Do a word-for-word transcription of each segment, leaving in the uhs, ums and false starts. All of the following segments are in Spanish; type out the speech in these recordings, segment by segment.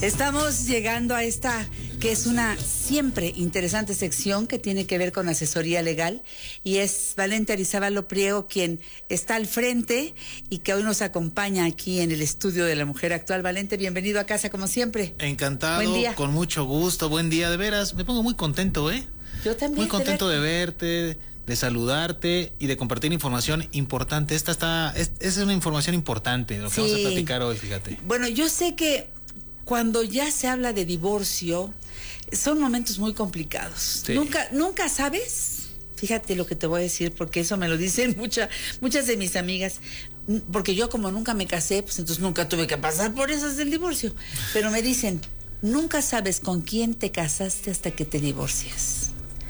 Estamos llegando a esta que es una siempre interesante sección que tiene que ver con asesoría legal y es Valente Arizábalo Priego quien está al frente y que hoy nos acompaña aquí en el estudio de la mujer actual. Valente, bienvenido a casa como siempre. Encantado, buen día. Con mucho gusto, buen día, de veras, me pongo muy contento, ¿eh? Yo también. Muy contento de verte, de, verte, de saludarte y de compartir información importante. Esta está, es, es una información importante, lo que sí. vamos a platicar hoy, fíjate. Bueno, yo sé que cuando ya se habla de divorcio, son momentos muy complicados. Sí. Nunca, nunca sabes, fíjate lo que te voy a decir, porque eso me lo dicen mucha, muchas de mis amigas, porque yo como nunca me casé, pues entonces nunca tuve que pasar por eso del divorcio. Pero me dicen, nunca sabes con quién te casaste hasta que te divorcias.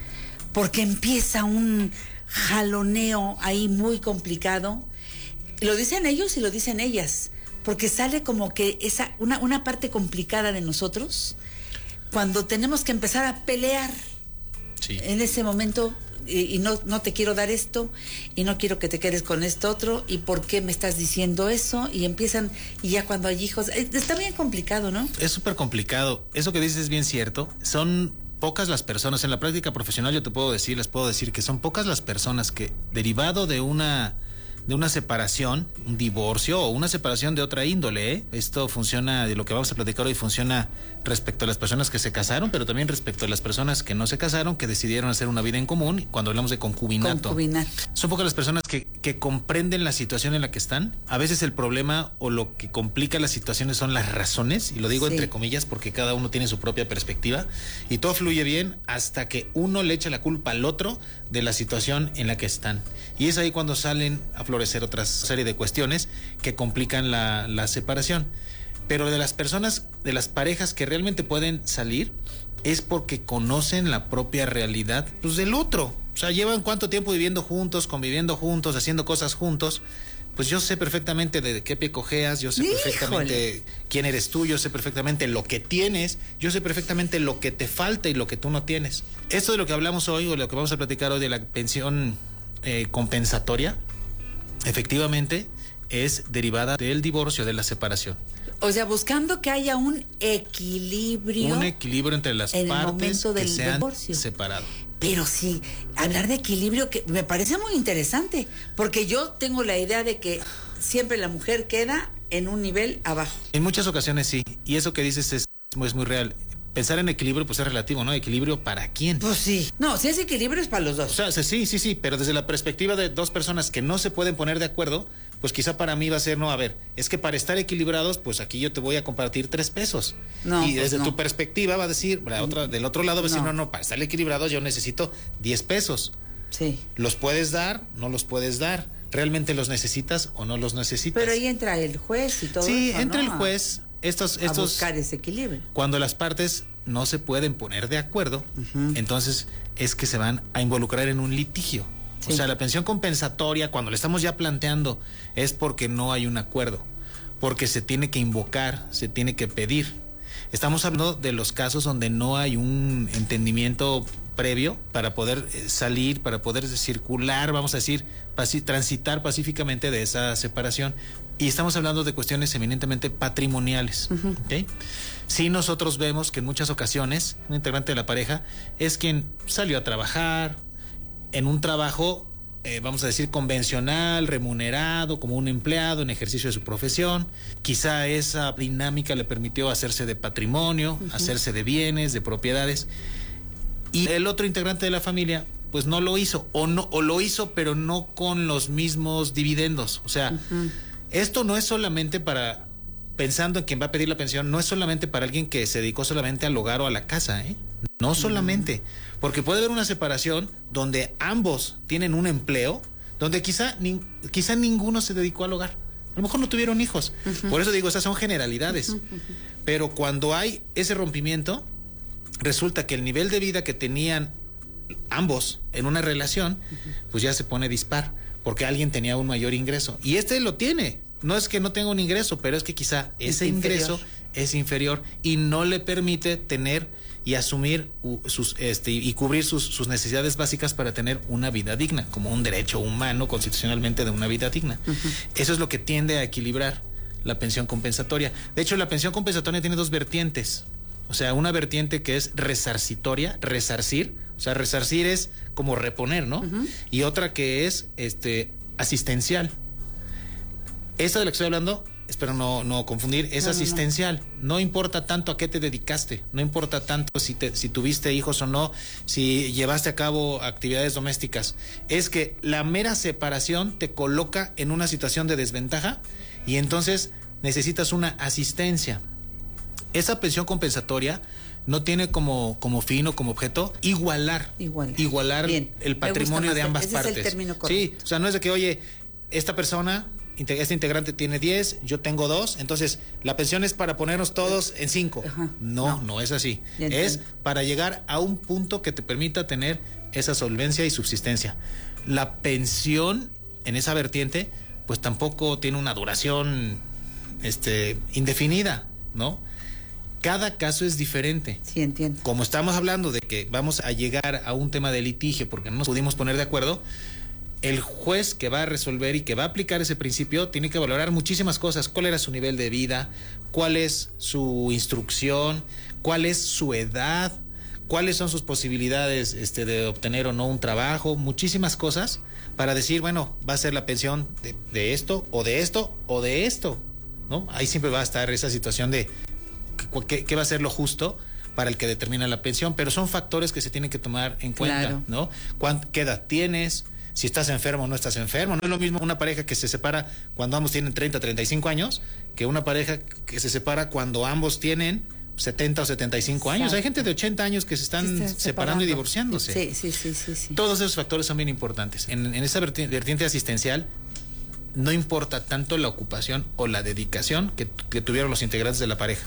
Porque empieza un jaloneo ahí muy complicado. Lo dicen ellos y lo dicen ellas. Porque sale como que esa una, una parte complicada de nosotros cuando tenemos que empezar a pelear. Sí. En ese momento y, y no, no te quiero dar esto y no quiero que te quedes con esto otro y por qué me estás diciendo eso y empiezan y ya cuando hay hijos está bien complicado, ¿no? Es súper complicado. Eso que dices es bien cierto. Son pocas las personas en la práctica profesional, yo te puedo decir, les puedo decir que son pocas las personas que derivado de una de una separación, un divorcio o una separación de otra índole, ¿eh? Esto funciona, de lo que vamos a platicar hoy, funciona respecto a las personas que se casaron, pero también respecto a las personas que no se casaron, que decidieron hacer una vida en común, cuando hablamos de concubinato. Concubinato. Son pocas las personas que, que comprenden la situación en la que están. A veces el problema o lo que complica las situaciones son las razones, y lo digo sí. entre comillas porque cada uno tiene su propia perspectiva, y todo fluye bien hasta que uno le echa la culpa al otro de la situación en la que están. Y es ahí cuando salen a florecer otra serie de cuestiones que complican la, la separación. Pero de las personas, de las parejas que realmente pueden salir, es porque conocen la propia realidad, pues, del otro. O sea, llevan cuánto tiempo viviendo juntos, conviviendo juntos, haciendo cosas juntos. Pues yo sé perfectamente de qué pie cojeas, yo sé ¡Híjole! perfectamente quién eres tú, yo sé perfectamente lo que tienes, yo sé perfectamente lo que te falta y lo que tú no tienes. Esto de lo que hablamos hoy, o de lo que vamos a platicar hoy de la pensión eh, compensatoria, efectivamente es derivada del divorcio, de la separación. O sea, buscando que haya un equilibrio. Un equilibrio entre las en partes el momento del que se han divorcio. separado. Pero sí, hablar de equilibrio que me parece muy interesante, porque yo tengo la idea de que siempre la mujer queda en un nivel abajo. En muchas ocasiones sí, y eso que dices es, es muy real. Pensar en equilibrio pues es relativo, ¿no? ¿Equilibrio para quién? Pues sí. No, si es equilibrio es para los dos. O sea, sí, sí, sí, pero desde la perspectiva de dos personas que no se pueden poner de acuerdo, pues quizá para mí va a ser, no, a ver, es que para estar equilibrados, pues aquí yo te voy a compartir tres pesos. No, y desde pues no. tu perspectiva va a decir, la otra, del otro lado va a decir, no. no, no, para estar equilibrados yo necesito diez pesos. Sí. ¿Los puedes dar? ¿No los puedes dar? ¿Realmente los necesitas o no los necesitas? Pero ahí entra el juez y todo sí, eso, entra ¿no? el juez, estos, estos... A buscar ese equilibrio. Cuando las partes no se pueden poner de acuerdo, uh-huh. entonces es que se van a involucrar en un litigio. Sí. O sea, la pensión compensatoria, cuando le estamos ya planteando, es porque no hay un acuerdo, porque se tiene que invocar, se tiene que pedir. Estamos hablando de los casos donde no hay un entendimiento previo para poder salir, para poder circular, vamos a decir, paci- transitar pacíficamente de esa separación. Y estamos hablando de cuestiones eminentemente patrimoniales. Uh-huh. ¿Okay? Sí, nosotros vemos que en muchas ocasiones un integrante de la pareja es quien salió a trabajar en un trabajo, eh, vamos a decir, convencional, remunerado, como un empleado en ejercicio de su profesión. Quizá esa dinámica le permitió hacerse de patrimonio, uh-huh. hacerse de bienes, de propiedades. Y el otro integrante de la familia, pues no lo hizo, o no, o lo hizo, pero no con los mismos dividendos. O sea, uh-huh. esto no es solamente para, pensando en quien va a pedir la pensión, no es solamente para alguien que se dedicó solamente al hogar o a la casa, ¿eh? No solamente, uh-huh. porque puede haber una separación donde ambos tienen un empleo, donde quizá, ni, quizá ninguno se dedicó al hogar. A lo mejor no tuvieron hijos. Uh-huh. Por eso digo, esas son generalidades. Uh-huh. Pero cuando hay ese rompimiento, resulta que el nivel de vida que tenían ambos en una relación, uh-huh. pues ya se pone dispar, porque alguien tenía un mayor ingreso. Y este lo tiene. No es que no tenga un ingreso, pero es que quizá ese es ingreso es inferior y no le permite tener y asumir uh, sus este y cubrir sus, sus necesidades básicas para tener una vida digna, como un derecho humano constitucionalmente de una vida digna. Uh-huh. Eso es lo que tiende a equilibrar la pensión compensatoria. De hecho, la pensión compensatoria tiene dos vertientes. O sea, una vertiente que es resarcitoria, resarcir, o sea, resarcir es como reponer, ¿no? Uh-huh. Y otra que es este asistencial. Esta de la que estoy hablando, espero no, no confundir, es no, asistencial. No, no. no importa tanto a qué te dedicaste, no importa tanto si, te, si tuviste hijos o no, si llevaste a cabo actividades domésticas. Es que la mera separación te coloca en una situación de desventaja y entonces necesitas una asistencia. Esa pensión compensatoria no tiene como, como fin o como objeto igualar, igualar, igualar el patrimonio de ambas ese partes. Es el término correcto. Sí, o sea, no es de que, oye, esta persona, este integrante tiene diez, yo tengo dos, entonces la pensión es para ponernos todos en cinco. No, no, no es así. Es para llegar a un punto que te permita tener esa solvencia y subsistencia. La pensión en esa vertiente, pues tampoco tiene una duración este, indefinida, ¿no? Cada caso es diferente. Sí, entiendo. Como estamos hablando de que vamos a llegar a un tema de litigio porque no nos pudimos poner de acuerdo, el juez que va a resolver y que va a aplicar ese principio tiene que valorar muchísimas cosas. ¿Cuál era su nivel de vida? ¿Cuál es su instrucción? ¿Cuál es su edad? ¿Cuáles son sus posibilidades este, de obtener o no un trabajo? Muchísimas cosas para decir, bueno, va a ser la pensión de, de esto o de esto o de esto, ¿no? Ahí siempre va a estar esa situación de ¿Qué, qué va a ser lo justo para el que determina la pensión? Pero son factores que se tienen que tomar en cuenta, claro. ¿no? ¿Qué edad tienes? Si estás enfermo o no estás enfermo. No es lo mismo una pareja que se separa cuando ambos tienen treinta, treinta y cinco años que una pareja que se separa cuando ambos tienen setenta o setenta y cinco años. Exacto. Hay gente de ochenta años que se están se separando separando y divorciándose. Sí, sí, sí, sí, sí. Todos esos factores son bien importantes. En, en esa vertiente asistencial no importa tanto la ocupación o la dedicación que, que tuvieron los integrantes de la pareja.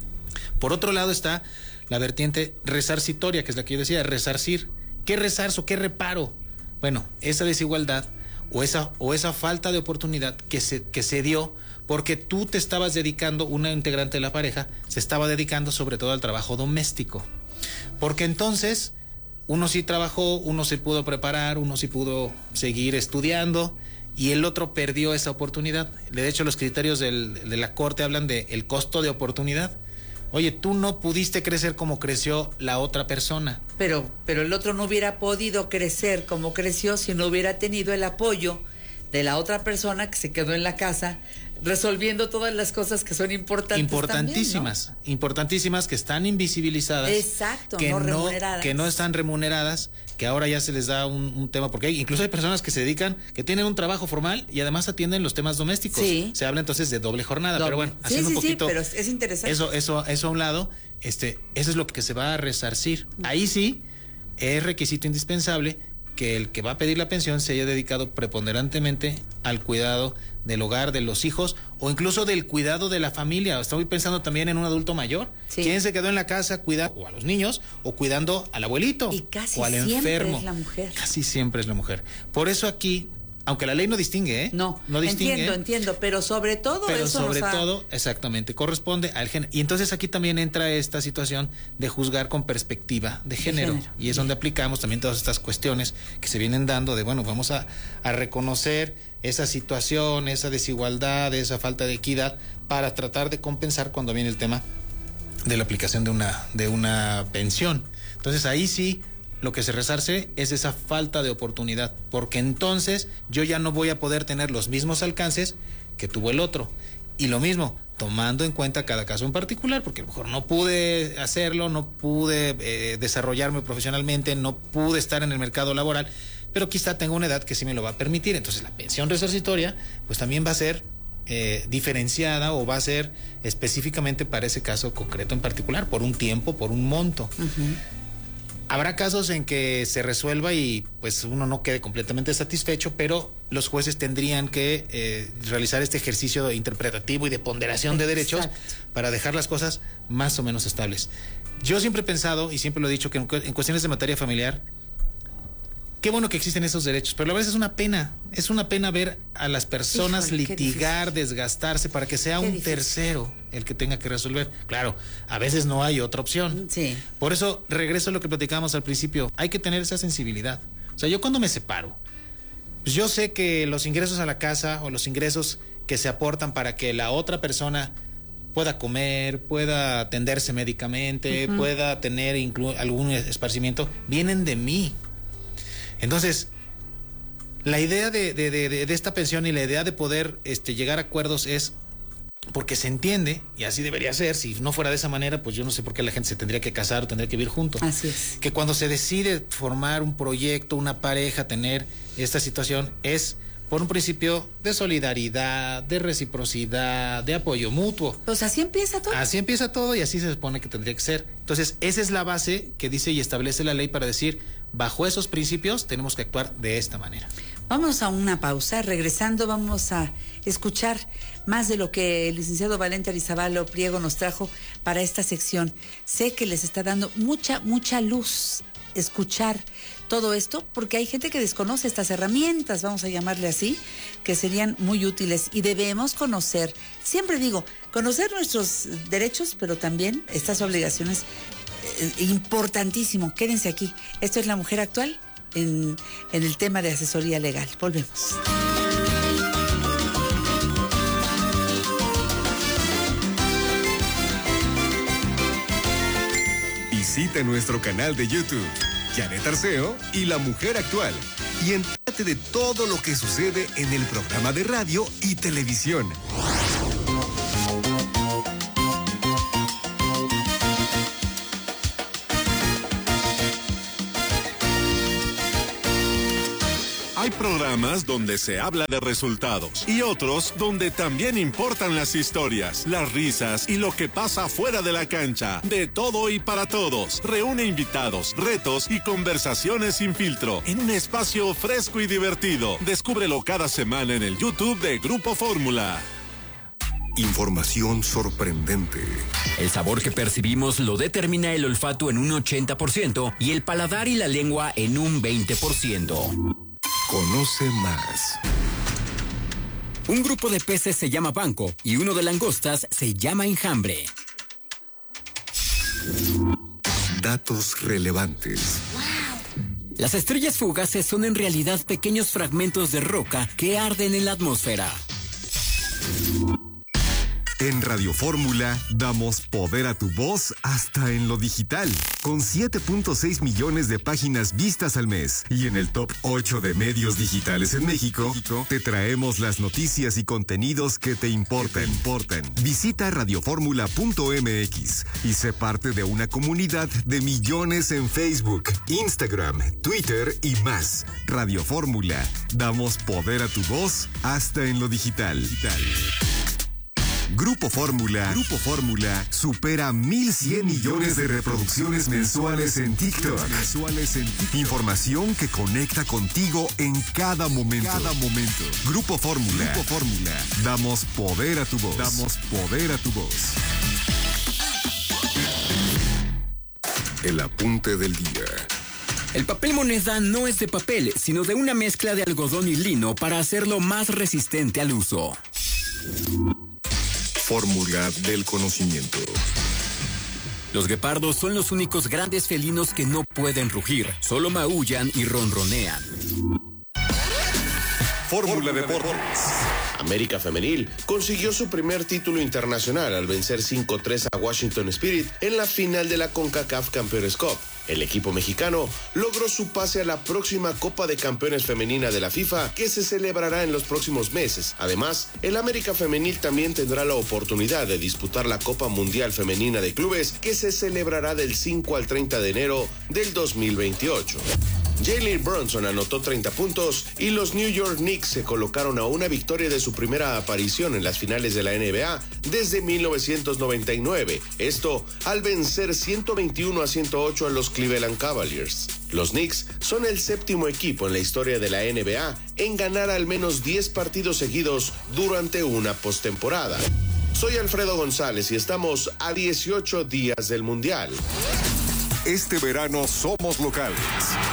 Por otro lado está la vertiente resarcitoria, que es la que yo decía, resarcir. ¿Qué resarzo? ¿Qué reparo? Bueno, esa desigualdad o esa, o esa falta de oportunidad que se, que se dio porque tú te estabas dedicando, una integrante de la pareja se estaba dedicando sobre todo al trabajo doméstico. Porque entonces uno sí trabajó, uno se pudo preparar, uno sí pudo seguir estudiando y el otro perdió esa oportunidad. De hecho, los criterios del, de la Corte hablan de el costo de oportunidad. Oye, tú no pudiste crecer como creció la otra persona. Pero, pero el otro no hubiera podido crecer como creció si no hubiera tenido el apoyo de la otra persona que se quedó en la casa resolviendo todas las cosas que son importantes. Importantísimas, también, ¿no? Importantísimas, que están invisibilizadas. Exacto, que no no remuneradas. Que no están remuneradas, que ahora ya se les da un, un tema, porque hay, incluso hay personas que se dedican, que tienen un trabajo formal y además atienden los temas domésticos. Sí. Se habla entonces de doble jornada, doble. Pero bueno, sí, haciendo sí, un poquito. Sí, pero es interesante. Eso, eso, eso a un lado, este, eso es lo que se va a resarcir. Ahí sí es requisito indispensable que el que va a pedir la pensión se haya dedicado preponderantemente al cuidado del hogar, de los hijos o incluso del cuidado de la familia. Estoy pensando también en un adulto mayor. Sí. ¿Quién se quedó en la casa cuidando o a los niños o cuidando al abuelito y casi o al siempre enfermo? Es la mujer. Casi siempre es la mujer. Por eso aquí, aunque la ley no distingue, ¿eh? No, no distingue, entiendo, entiendo, pero sobre todo pero eso sobre nos ha... todo, exactamente, corresponde al género. Y entonces aquí también entra esta situación de juzgar con perspectiva de género. De género. Y es donde aplicamos también todas estas cuestiones que se vienen dando de, bueno, vamos a, a reconocer esa situación, esa desigualdad, esa falta de equidad para tratar de compensar cuando viene el tema de la aplicación de una, de una pensión. Entonces ahí sí lo que se resarce es esa falta de oportunidad, porque entonces yo ya no voy a poder tener los mismos alcances que tuvo el otro. Y lo mismo, tomando en cuenta cada caso en particular, porque a lo mejor no pude hacerlo, no pude eh, desarrollarme profesionalmente, no pude estar en el mercado laboral, pero quizá tengo una edad que sí me lo va a permitir. Entonces la pensión resarcitoria pues también va a ser eh, diferenciada o va a ser específicamente para ese caso concreto en particular, por un tiempo, por un monto. Uh-huh. Habrá casos en que se resuelva y pues uno no quede completamente satisfecho, pero los jueces tendrían que eh, realizar este ejercicio interpretativo y de ponderación de derechos para dejar las cosas más o menos estables. Yo siempre he pensado y siempre lo he dicho que en, en cuestiones de materia familiar, qué bueno que existen esos derechos, pero a veces es una pena, es una pena ver a las personas Híjole, litigar, desgastarse para que sea qué un difícil. tercero el que tenga que resolver. Claro, a veces no hay otra opción. Sí. Por eso regreso a lo que platicábamos al principio, hay que tener esa sensibilidad. O sea, yo cuando me separo, pues yo sé que los ingresos a la casa o los ingresos que se aportan para que la otra persona pueda comer, pueda atenderse médicamente, uh-huh. pueda tener inclu- algún esparcimiento, vienen de mí. Entonces, la idea de, de, de, de esta pensión y la idea de poder este, llegar a acuerdos es porque se entiende, y así debería ser, si no fuera de esa manera, pues yo no sé por qué la gente se tendría que casar o tendría que vivir juntos. Así es. Que cuando se decide formar un proyecto, una pareja, tener esta situación, es por un principio de solidaridad, de reciprocidad, de apoyo mutuo. Pues así empieza todo. Así empieza todo y así se supone que tendría que ser. Entonces, esa es la base que dice y establece la ley para decir, bajo esos principios tenemos que actuar de esta manera. Vamos a una pausa. Regresando vamos a escuchar más de lo que el licenciado Valente Arizabalo Priego nos trajo para esta sección. Sé que les está dando mucha, mucha luz escuchar todo esto, porque hay gente que desconoce estas herramientas, vamos a llamarle así, que serían muy útiles y debemos conocer, siempre digo, conocer nuestros derechos, pero también estas obligaciones, eh, importantísimo. Quédense aquí. Esto es La Mujer Actual en, en el tema de asesoría legal. Volvemos. Visita nuestro canal de YouTube, Janet Arceo y La Mujer Actual, y entérate de todo lo que sucede en el programa de radio y televisión. Hay programas donde se habla de resultados y otros donde también importan las historias, las risas y lo que pasa fuera de la cancha. De todo y para todos. Reúne invitados, retos y conversaciones sin filtro en un espacio fresco y divertido. Descúbrelo cada semana en el YouTube de Grupo Fórmula. Información sorprendente. El sabor que percibimos lo determina el olfato en un ochenta por ciento y el paladar y la lengua en un veinte por ciento. Conoce más. Un grupo de peces se llama banco y uno de langostas se llama enjambre. Datos relevantes. Las estrellas fugaces son en realidad pequeños fragmentos de roca que arden en la atmósfera. En Radio Fórmula damos poder a tu voz hasta en lo digital, con siete punto seis millones de páginas vistas al mes. Y en el top ocho de medios digitales en México, te traemos las noticias y contenidos que te importan. importan. Visita radioformula punto m x y sé parte de una comunidad de millones en Facebook, Instagram, Twitter y más. Radio Fórmula, damos poder a tu voz hasta en lo digital. digital. Grupo Fórmula, Grupo Fórmula supera mil cien millones de reproducciones mensuales en TikTok. Mensuales en TikTok. Información que conecta contigo en cada momento. Cada momento. Grupo Fórmula, Grupo Fórmula. Damos poder a tu voz. Damos poder a tu voz. El apunte del día. El papel moneda no es de papel, sino de una mezcla de algodón y lino para hacerlo más resistente al uso. Fórmula del conocimiento. Los guepardos son los únicos grandes felinos que no pueden rugir, solo maullan y ronronean. Fórmula Deportes. América Femenil consiguió su primer título internacional al vencer cinco tres a Washington Spirit en la final de la CONCACAF Campeones Cup. El equipo mexicano logró su pase a la próxima Copa de Campeones Femenina de la FIFA, que se celebrará en los próximos meses. Además, el América Femenil también tendrá la oportunidad de disputar la Copa Mundial Femenina de Clubes, que se celebrará del cinco al treinta de enero del dos mil veintiocho. Jalen Brunson anotó treinta puntos y los New York Knicks se colocaron a una victoria de su primera aparición en las finales de la N B A desde mil novecientos noventa y nueve. Esto al vencer ciento veintiuno a ciento ocho a los Cleveland Cavaliers. Los Knicks son el séptimo equipo en la historia de la N B A en ganar al menos diez partidos seguidos durante una postemporada. Soy Alfredo González y estamos a dieciocho días del Mundial. Este verano somos locales.